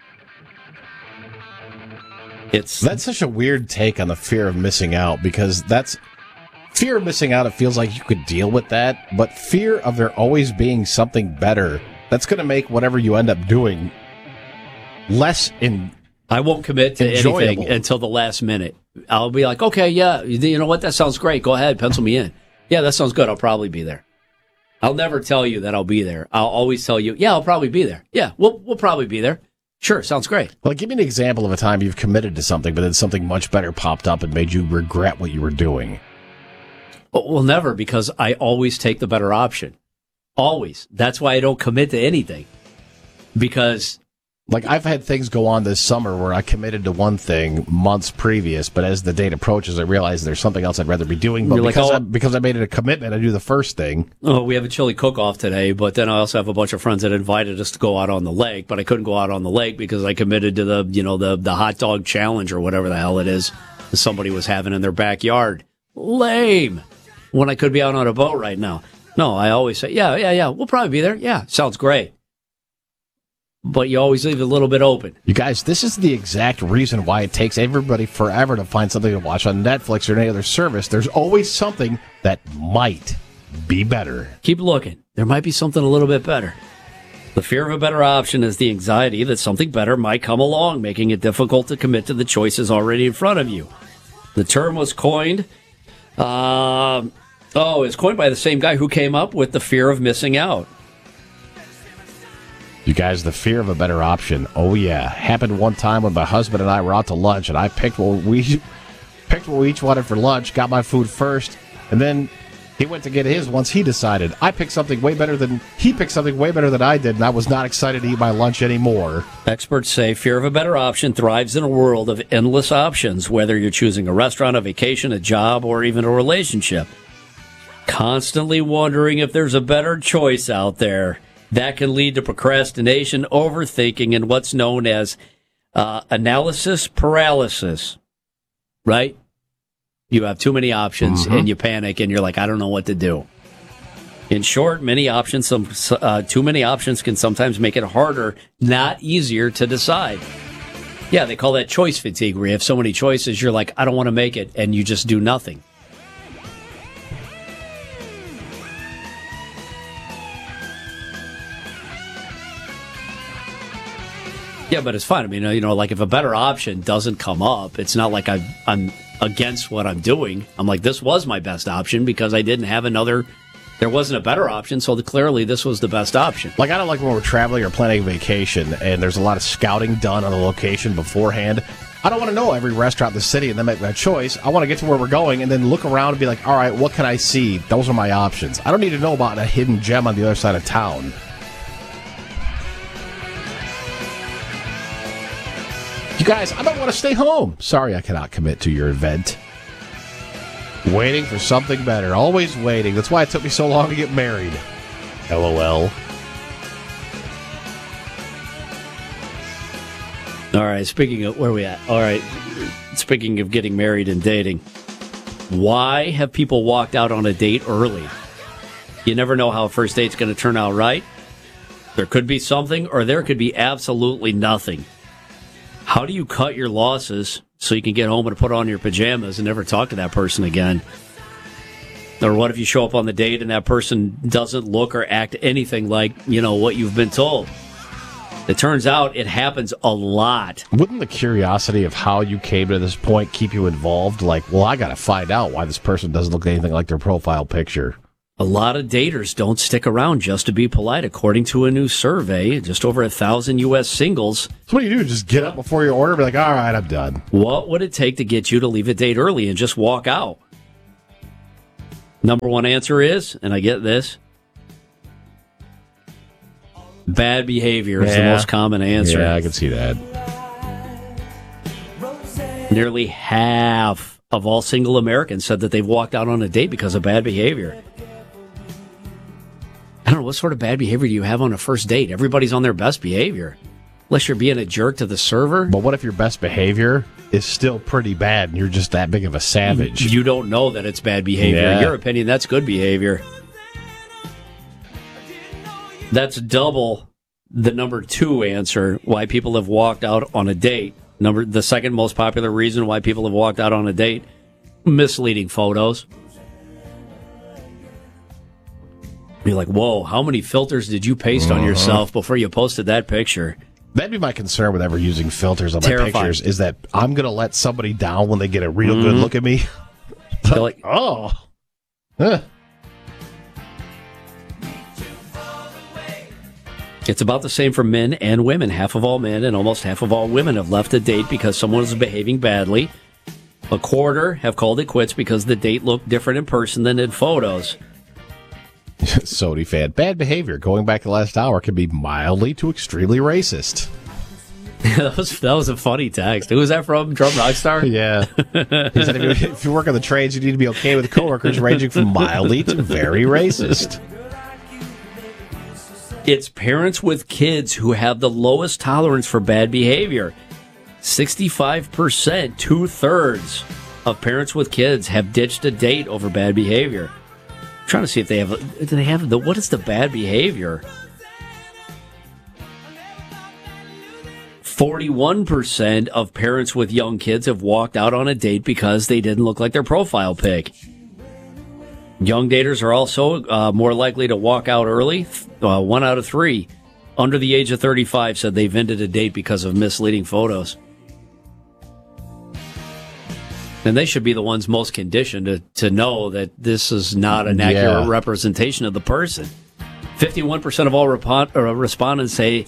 It's That's such a weird take on the fear of missing out because that's fear of missing out. It feels like you could deal with that, but fear of there always being something better, that's going to make whatever you end up doing less in. I won't commit to enjoyable. anything until the last minute. I'll be like, okay, yeah, you know what? That sounds great. Go ahead, pencil me in. Yeah, that sounds good. I'll probably be there. I'll never tell you that I'll be there. I'll always tell you, yeah, I'll probably be there. Yeah, we'll we'll probably be there. Sure, sounds great. Well, give me an example of a time you've committed to something, but then something much better popped up and made you regret what you were doing. Well, never, because I always take the better option. Always. That's why I don't commit to anything. Because... Like, I've had things go on this summer where I committed to one thing months previous, but as the date approaches, I realize there's something else I'd rather be doing. But You're like, because, oh- I, because I made it a commitment, I do the first thing. Oh, we have a chili cook-off today, but then I also have a bunch of friends that invited us to go out on the lake, but I couldn't go out on the lake because I committed to the, you know, the, the hot dog challenge or whatever the hell it is that somebody was having in their backyard. Lame. When I could be out on a boat right now. No, I always say, yeah, yeah, yeah, we'll probably be there. Yeah, sounds great. But you always leave it a little bit open. You guys, this is the exact reason why it takes everybody forever to find something to watch on Netflix or any other service. There's always something that might be better. Keep looking. There might be something a little bit better. The fear of a better option is the anxiety that something better might come along, making it difficult to commit to the choices already in front of you. The term was coined... Uh, oh, it's coined by the same guy who came up with the fear of missing out. You guys, the fear of a better option. Oh, yeah. Happened one time when my husband and I were out to lunch, and I picked what we picked what we each wanted for lunch, got my food first, and then he went to get his once he decided. I picked something way better than, he picked something way better than I did, and I was not excited to eat my lunch anymore. Experts say fear of a better option thrives in a world of endless options, whether you're choosing a restaurant, a vacation, a job, or even a relationship. Constantly wondering if there's a better choice out there. That can lead to procrastination, overthinking, and what's known as uh, analysis paralysis. Right? You have too many options, Mm-hmm. and you panic, and you're like, I don't know what to do. In short, many options, some uh, too many options can sometimes make it harder, not easier to decide. Yeah, they call that choice fatigue, where you have so many choices, you're like, I don't want to make it, and you just do nothing. Yeah, but it's fine. I mean, you know, like if a better option doesn't come up, it's not like I've, I'm against what I'm doing. I'm like, this was my best option because I didn't have another, there wasn't a better option, so the, clearly this was the best option. Like, I don't like when we're traveling or planning a vacation and there's a lot of scouting done on the location beforehand. I don't want to know every restaurant in the city and then make my choice. I want to get to where we're going and then look around and be like, all right, what can I see? Those are my options. I don't need to know about a hidden gem on the other side of town. You guys, I don't want to stay home. Sorry, I cannot commit to your event. Waiting for something better. Always waiting. That's why it took me so long to get married. LOL. All right, speaking of, where are we at? All right, speaking of getting married and dating, why have people walked out on a date early? You never know how a first date's going to turn out, right? There could be something, or there could be absolutely nothing. How do you cut your losses so you can get home and put on your pajamas and never talk to that person again? Or what if you show up on the date and that person doesn't look or act anything like, you know, what you've been told? It turns out it happens a lot. Wouldn't the curiosity of how you came to this point keep you involved? Like, well, I got to find out why this person doesn't look anything like their profile picture. A lot of daters don't stick around just to be polite, according to a new survey. Just over a thousand U S singles. So what do you do? Just get up before your order and be like, all right, I'm done. What would it take to get you to leave a date early and just walk out? Number one answer is, and I get this, bad behavior is yeah. the most common answer. Yeah, I can see that. Nearly half of all single Americans said that they've walked out on a date because of bad behavior. I don't know, what sort of bad behavior do you have on a first date? Everybody's on their best behavior. Unless you're being a jerk to the server. But what if your best behavior is still pretty bad and you're just that big of a savage? You don't know that it's bad behavior. Yeah. In your opinion, that's good behavior. That's double the number two answer why people have walked out on a date. Number the second most popular reason why people have walked out on a date, misleading photos. You're like, whoa, how many filters did you paste uh-huh. on yourself before you posted that picture? That'd be my concern with ever using filters on my Terrifying. pictures, is that I'm going to let somebody down when they get a real Mm-hmm. good look at me. They're like, oh. Huh. It's about the same for men and women. Half of all men and almost half of all women have left a date because someone is behaving badly. A quarter have called it quits because the date looked different in person than in photos. Sony fan. Bad behavior, going back the last hour, can be mildly to extremely racist. that was that was a funny text. Who was that from? Drum Rockstar? Yeah. He said if you, if you work on the trades, you need to be okay with coworkers ranging from mildly to very racist. It's parents with kids who have the lowest tolerance for bad behavior. sixty-five percent, two-thirds of parents with kids have ditched a date over bad behavior. I'm trying to see if they have, do they have the, what is the bad behavior? forty-one percent of parents with young kids have walked out on a date because they didn't look like their profile pic. Young daters are also uh, more likely to walk out early. Uh, one out of three under the age of thirty-five said they've ended a date because of misleading photos. And they should be the ones most conditioned to, to know that this is not an accurate Yeah. representation of the person. fifty-one percent of all repon- or respondents say,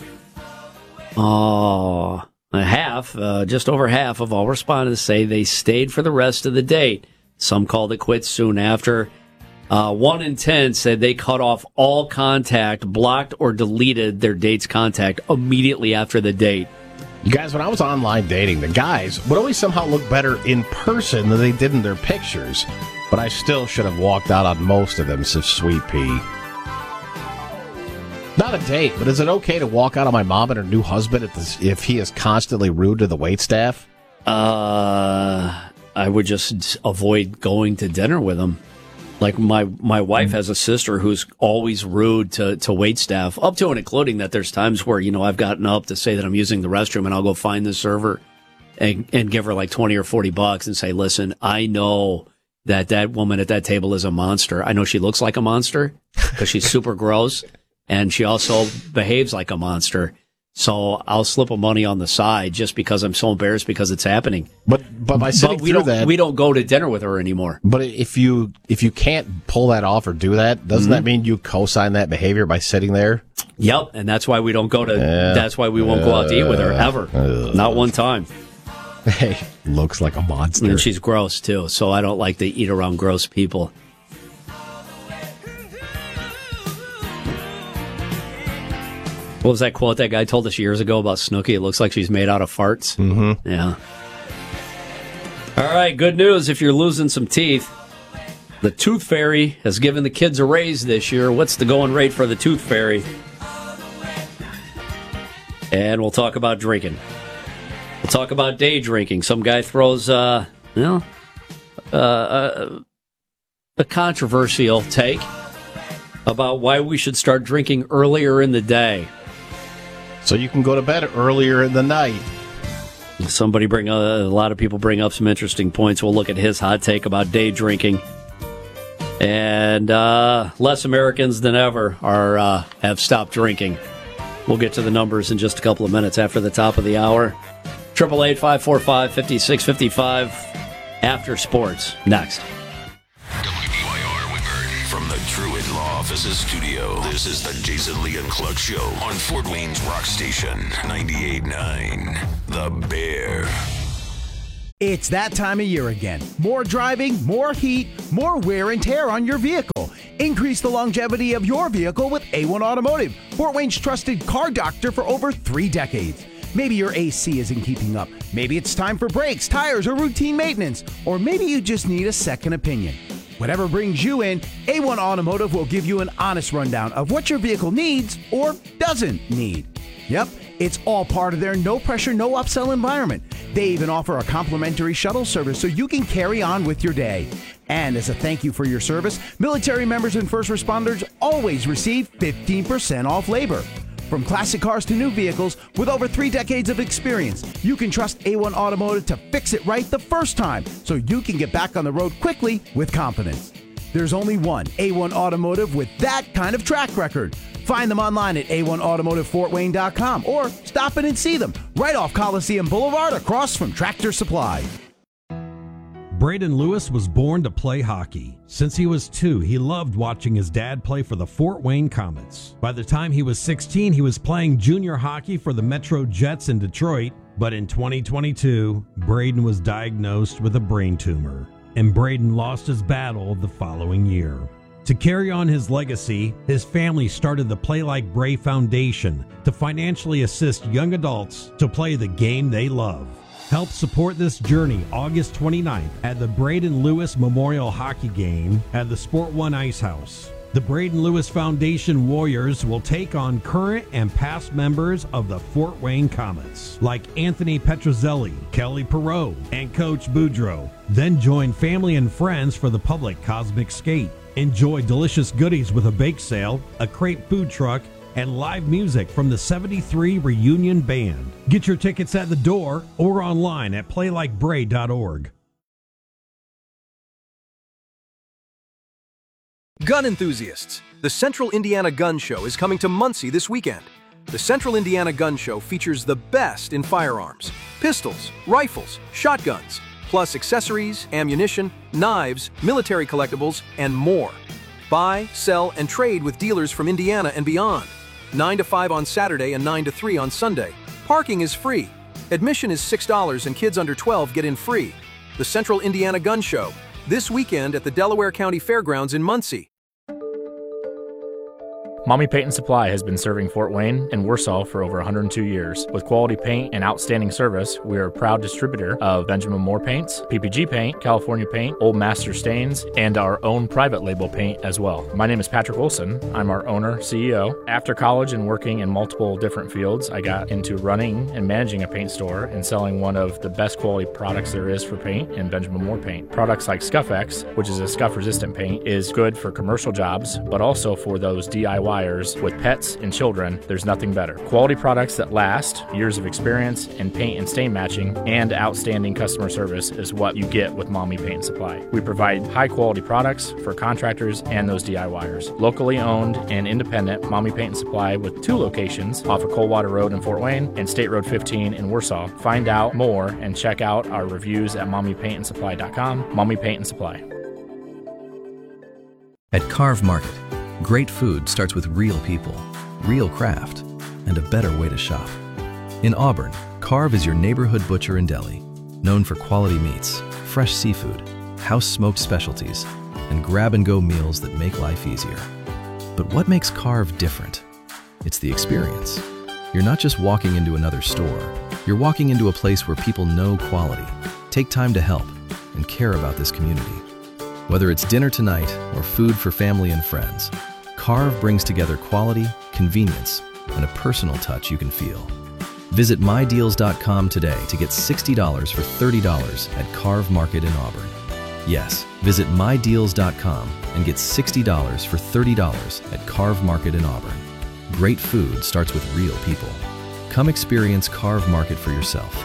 oh, a half, uh, just over half of all respondents say they stayed for the rest of the date. Some called it quits soon after. Uh, one in ten said they cut off all contact, blocked or deleted their date's contact immediately after the date. You guys, when I was online dating, the guys would always somehow look better in person than they did in their pictures. But I still should have walked out on most of them, says Sweet Pea. Not a date, but is it okay to walk out on my mom and her new husband if, this, if he is constantly rude to the waitstaff? Uh, I would just avoid going to dinner with them. Like my, my wife has a sister who's always rude to, to waitstaff, up to and including that there's times where, you know, I've gotten up to say that I'm using the restroom and I'll go find the server and, and give her like twenty or forty bucks and say, listen, I know that that woman at that table is a monster. I know she looks like a monster because she's super gross and she also behaves like a monster. So I'll slip a money on the side just because I'm so embarrassed because it's happening. But but by sitting but we through don't, that, we don't go to dinner with her anymore. But if you if you can't pull that off or do that, doesn't Mm-hmm. that mean you co-sign that behavior by sitting there? Yep, and that's why we don't go to. Yeah. That's why we won't go out to eat with her ever. Uh, Not one time. Hey, looks like a monster. And she's gross too, so I don't like to eat around gross people. What was that quote that guy told us years ago about Snooki? It looks like she's made out of farts. Mm-hmm. Yeah. All right, good news if you're losing some teeth. The Tooth Fairy has given the kids a raise this year. What's the going rate for the Tooth Fairy? And we'll talk about drinking. We'll talk about day drinking. Some guy throws, uh, you know, uh, a, a controversial take about why we should start drinking earlier in the day. So you can go to bed earlier in the night. Somebody bring uh, a lot of people bring up some interesting points. We'll look at his hot take about day drinking. And uh, less Americans than ever are uh, have stopped drinking. We'll get to the numbers in just a couple of minutes after the top of the hour. Triple eight five four five fifty six fifty five. After sports next. From the Truett Law Offices studio, this is the Jason Lee and Cluck Show on Fort Wayne's Rock Station, ninety-eight point nine, The Bear. It's that time of year again. More driving, more heat, more wear and tear on your vehicle. Increase the longevity of your vehicle with A one Automotive, Fort Wayne's trusted car doctor for over three decades. Maybe your A C isn't keeping up. Maybe it's time for brakes, tires, or routine maintenance. Or maybe you just need a second opinion. Whatever brings you in, A one Automotive will give you an honest rundown of what your vehicle needs or doesn't need. Yep, it's all part of their no-pressure, no-upsell environment. They even offer a complimentary shuttle service so you can carry on with your day. And as a thank you for your service, military members and first responders always receive fifteen percent off labor. From classic cars to new vehicles, with over three decades of experience, you can trust A one Automotive to fix it right the first time so you can get back on the road quickly with confidence. There's only one A one Automotive with that kind of track record. Find them online at A one automotive fort wayne dot com or stop in and see them right off Coliseum Boulevard across from Tractor Supply. Braden Lewis was born to play hockey. Since he was two, he loved watching his dad play for the Fort Wayne Comets. By the time he was sixteen, he was playing junior hockey for the Metro Jets in Detroit. But in twenty twenty-two, Braden was diagnosed with a brain tumor, and Braden lost his battle the following year. To carry on his legacy, his family started the Play Like Bray Foundation to financially assist young adults to play the game they love. Help support this journey August twenty-ninth at the Braden Lewis Memorial Hockey Game at the Sport One Ice House. The Braden Lewis Foundation Warriors will take on current and past members of the Fort Wayne Comets, like Anthony Petrozelli, Kelly Perot, and Coach Boudreau. Then join family and friends for the public Cosmic Skate. Enjoy delicious goodies with a bake sale, a crepe food truck, and live music from the seventy-three Reunion Band. Get your tickets at the door or online at play like bray dot org. Gun enthusiasts, the Central Indiana Gun Show is coming to Muncie this weekend. The Central Indiana Gun Show features the best in firearms, pistols, rifles, shotguns, plus accessories, ammunition, knives, military collectibles, and more. Buy, sell, and trade with dealers from Indiana and beyond. nine to five on Saturday and nine to three on Sunday. Parking is free. Admission is six dollars and kids under twelve get in free. The Central Indiana Gun Show, this weekend at the Delaware County Fairgrounds in Muncie. Mommy Paint and Supply has been serving Fort Wayne and Warsaw for over one hundred two years. With quality paint and outstanding service, we are a proud distributor of Benjamin Moore paints, P P G paint, California paint, Old Master stains, and our own private label paint as well. My name is Patrick Wilson. I'm our owner, C E O. After college and working in multiple different fields, I got into running and managing a paint store and selling one of the best quality products there is for paint in Benjamin Moore paint. Products like Scuff-X, which is a scuff-resistant paint, is good for commercial jobs, but also for those D I Y with pets and children. There's nothing better. Quality products that last, years of experience in paint and stain matching, and outstanding customer service is what you get with Mommy Paint and Supply. We provide high quality products for contractors and those DIYers. Locally owned and independent, Mommy Paint and Supply with two locations off of Coldwater Road in Fort Wayne and State Road fifteen in Warsaw. Find out more and check out our reviews at mommy paint and supply dot com. Mommy Paint and Supply. At Carve Market, great food starts with real people, real craft, and a better way to shop. In Auburn, Carve is your neighborhood butcher and deli, known for quality meats, fresh seafood, house-smoked specialties, and grab-and-go meals that make life easier. But what makes Carve different? It's the experience. You're not just walking into another store. You're walking into a place where people know quality, take time to help, and care about this community. Whether it's dinner tonight or food for family and friends, Carve brings together quality, convenience, and a personal touch you can feel. Visit my deals dot com today to get sixty dollars for thirty dollars at Carve Market in Auburn. Yes, visit my deals dot com and get sixty dollars for thirty dollars at Carve Market in Auburn. Great food starts with real people. Come experience Carve Market for yourself.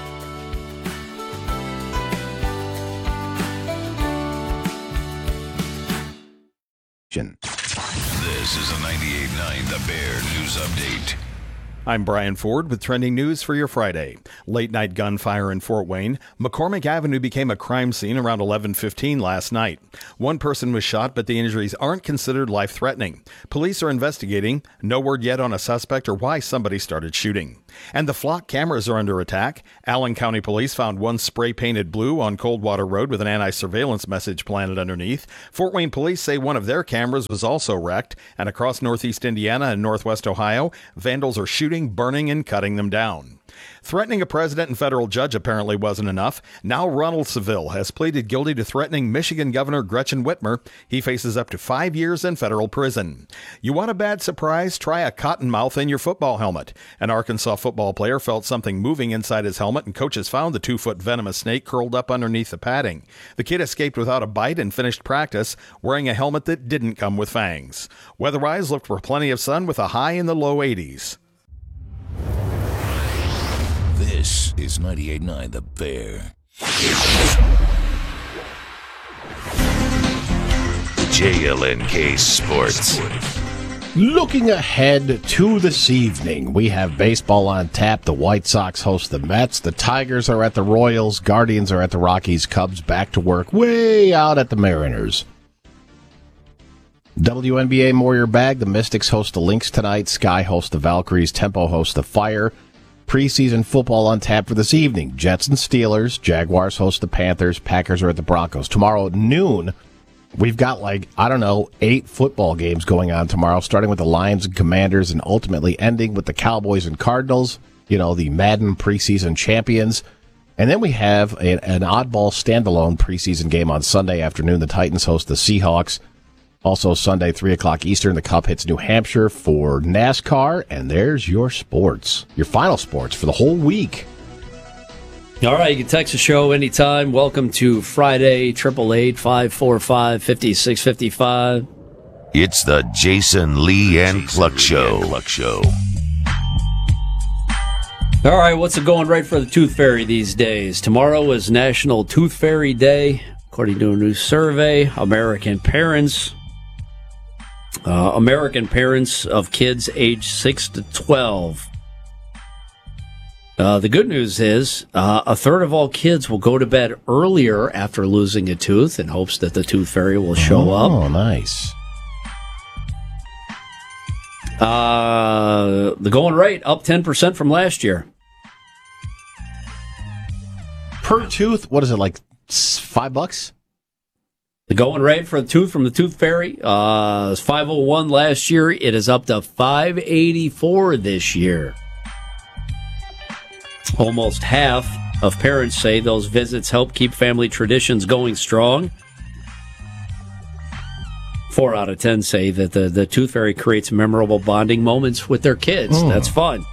This is a ninety-eight point nine The Bear News Update. I'm Brian Ford with trending news for your Friday. Late night gunfire in Fort Wayne. McCormick Avenue became a crime scene around eleven fifteen last night. One person was shot, but the injuries aren't considered life-threatening. Police are investigating. No word yet on a suspect or why somebody started shooting. And the flock cameras are under attack. Allen County Police found one spray-painted blue on Coldwater Road with an anti-surveillance message planted underneath. Fort Wayne Police say one of their cameras was also wrecked. And across northeast Indiana and northwest Ohio, vandals are shooting, burning, and cutting them down. Threatening a president and federal judge apparently wasn't enough. Now Ronald Seville has pleaded guilty to threatening Michigan Governor Gretchen Whitmer. He faces up to five years in federal prison. You want a bad surprise? Try a cottonmouth in your football helmet. An Arkansas football player felt something moving inside his helmet, and coaches found the two-foot venomous snake curled up underneath the padding. The kid escaped without a bite and finished practice wearing a helmet that didn't come with fangs. Weather-wise, looked for plenty of sun with a high in the low eighties. This is ninety-eight point nine The Bear. J L N K Sports. Looking ahead to this evening, we have baseball on tap. The White Sox host the Mets. The Tigers are at the Royals. Guardians are at the Rockies. Cubs back to work way out at the Mariners. W N B A Moyer Bag. The Mystics host the Lynx tonight. Sky hosts the Valkyries. Tempo hosts the Fire. Preseason football on tap for this evening. Jets and Steelers. Jaguars host the Panthers. Packers are at the Broncos. Tomorrow at noon, we've got like, I don't know, eight football games going on tomorrow, starting with the Lions and Commanders and ultimately ending with the Cowboys and Cardinals, you know, the Madden preseason champions. And then we have a, an oddball standalone preseason game on Sunday afternoon. The Titans host the Seahawks. Also Sunday, three o'clock Eastern, the Cup hits New Hampshire for NASCAR. And there's your sports, your final sports for the whole week. All right, you can text the show anytime. Welcome to Friday, eight eight eight, five four five, five six five five. It's the Jason Lee and Cluck Show. Cluck Show. All right, what's it going right for the Tooth Fairy these days? Tomorrow is National Tooth Fairy Day, according to a new survey. American parents, uh, American parents of kids aged six to twelve. Uh, the good news is uh, a third of all kids will go to bed earlier after losing a tooth in hopes that the Tooth Fairy will show oh, up. Oh, nice. Uh, the going rate up ten percent from last year. Per tooth, what is it, like five bucks? The going rate for a tooth from the Tooth Fairy uh, is five oh one last year. It is up to five eighty-four this year. Almost half of parents say those visits help keep family traditions going strong. Four out of ten say that the, the Tooth Fairy creates memorable bonding moments with their kids. Mm. That's fun.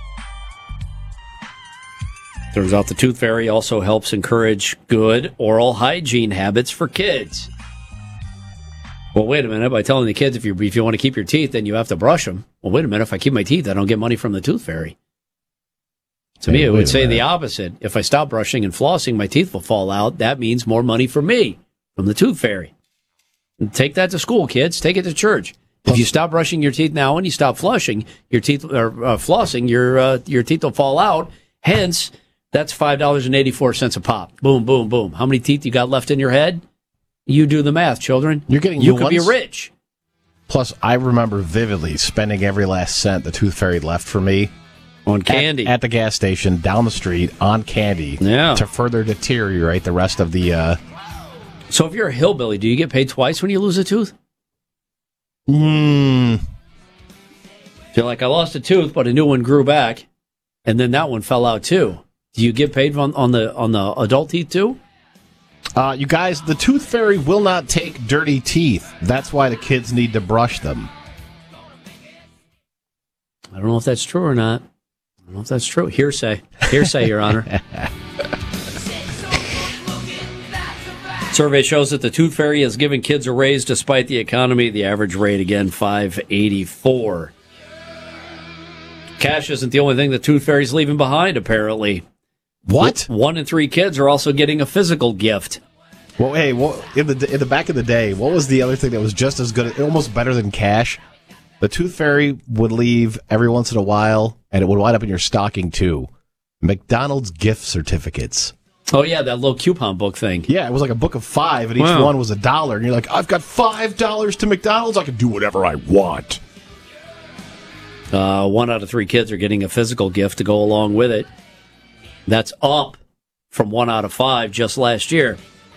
Turns out the Tooth Fairy also helps encourage good oral hygiene habits for kids. Well, wait a minute. By telling the kids if you if you want to keep your teeth, then you have to brush them. Well, wait a minute. If I keep my teeth, I don't get money from the Tooth Fairy. To hey, me, it would say the opposite. If I stop brushing and flossing, my teeth will fall out. That means more money for me from the Tooth Fairy. And take that to school, kids. Take it to church. If you stop brushing your teeth now and you stop flushing your teeth or uh, flossing, your uh, your teeth will fall out. Hence, that's five dollars and eighty-four cents a pop. Boom, boom, boom. How many teeth you got left in your head? You do the math, children. You're getting you could ones? be rich. Plus, I remember vividly spending every last cent the Tooth Fairy left for me on candy at, at the gas station down the street on candy. Yeah. To further deteriorate the rest of the. Uh... So, if you're a hillbilly, do you get paid twice when you lose a tooth? Hmm. You're like, I lost a tooth, but a new one grew back, and then that one fell out too. Do you get paid on, on the on the adult teeth too? Uh, you guys, the Tooth Fairy will not take dirty teeth. That's why the kids need to brush them. I don't know if that's true or not. I don't know if that's true. Hearsay. Hearsay, Your Honor. Survey shows that the Tooth Fairy is giving kids a raise despite the economy. The average rate, again, five eighty-four. Cash isn't the only thing the Tooth Fairy's leaving behind, apparently. What? One in three kids are also getting a physical gift. Well, hey, well, in the in the back of the day, what was the other thing that was just as good, almost better than cash? The Tooth Fairy would leave every once in a while, and it would wind up in your stocking, too. McDonald's gift certificates. Oh, yeah, that little coupon book thing. Yeah, it was like a book of five, and each Wow. one was a dollar. And you're like, I've got five dollars to McDonald's. I can do whatever I want. Uh, one out of three kids are getting a physical gift to go along with it. That's up from one out of five just last year.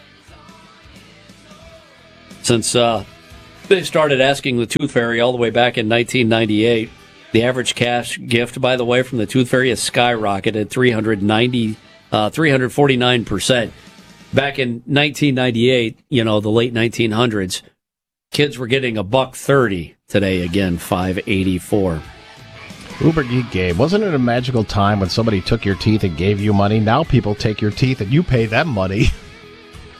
Since uh, they started asking the Tooth Fairy all the way back in nineteen ninety-eight, the average cash gift, by the way, from the Tooth Fairy has skyrocketed three hundred ninety, uh, three hundred forty-nine percent. Back in nineteen ninety-eight, you know, the late nineteen hundreds, kids were getting a buck thirty. Today, again, five eighty-four. Uber Geek Gabe, wasn't it a magical time when somebody took your teeth and gave you money? Now people take your teeth and you pay them money.